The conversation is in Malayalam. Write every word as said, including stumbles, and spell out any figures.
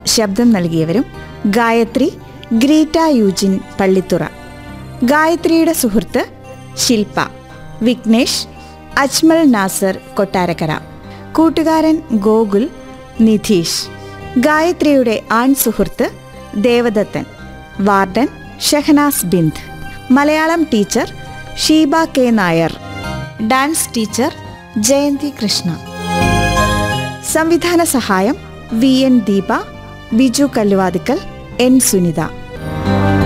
ശബ്ദം നൽകിയവരും ഗായത്രി ഗ്രീറ്റ യൂജിൻ പള്ളിത്തുറ, ഗായത്രിയുടെ സുഹൃത്ത് ശില്പ, വിഘ്നേഷ്, അജ്മൽ നാസർ കൊട്ടാരക്കര, കൂട്ടുകാരൻ ഗോകുൽ, നിധീഷ്, ഗായത്രിയുടെ ആൺ സുഹൃത്ത് Devadathan, warden Shahnaz Bind, Malayalam teacher Sheeba K Nair, dance teacher Jayanti Krishna. സംവിധാന സഹായം V N Deepa, Biju Kalluvathukkal, N Sunitha.